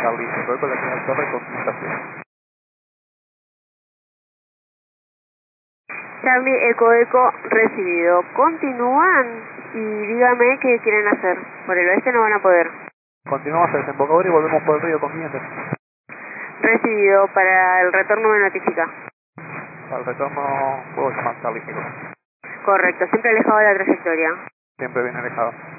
Charlie, Eco Eco, la señal torre con comunicación. Charlie, Eco Eco, recibido. Continúan y dígame qué quieren hacer. Por el oeste no van a poder. Continuamos a desembocador y volvemos por el río con clientes. Recibido, para el retorno me notifica. Al retorno puedo llamar Charlie Eco. Correcto, siempre alejado de la trayectoria. Siempre bien alejado.